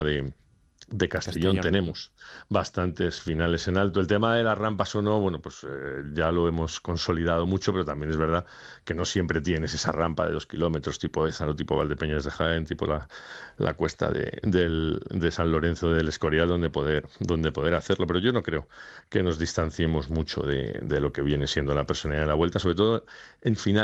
de Castellón Castellón. tenemos bastantes finales en alto. El tema de las rampas o no, bueno, pues ya lo hemos consolidado mucho, pero también es verdad que no siempre tienes esa rampa de 2 kilómetros, tipo esa, ¿no? Tipo Valdepeñas de Jaén, tipo la cuesta de San Lorenzo del Escorial, donde poder hacerlo. Pero yo no creo que nos distanciemos mucho de lo que viene siendo la personalidad de la vuelta, sobre todo en finales.